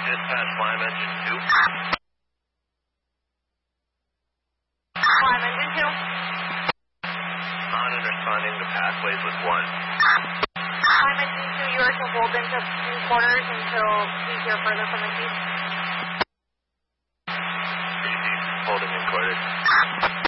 Dispatch Lime Engine 2. Lime Engine 2. On and responding to pathways with 1. Lime Engine 2, you are to hold into quarters until we hear further from the chief.